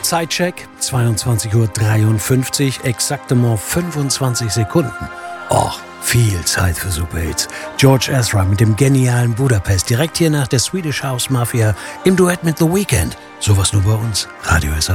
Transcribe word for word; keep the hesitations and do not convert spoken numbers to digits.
Zeitcheck, zweiundzwanzig Uhr dreiundfünfzig, exaktement fünfundzwanzig Sekunden. Och, viel Zeit für Superhits. George Ezra mit dem genialen Budapest, direkt hier nach der Swedish House Mafia im Duett mit The Weeknd. Sowas nur bei uns, Radio S R F.